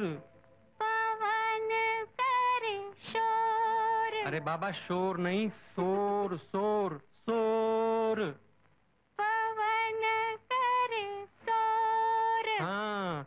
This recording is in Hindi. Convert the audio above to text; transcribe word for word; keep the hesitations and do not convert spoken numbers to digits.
पवन करे शोर। अरे बाबा शोर नहीं, सोर सोर सोर।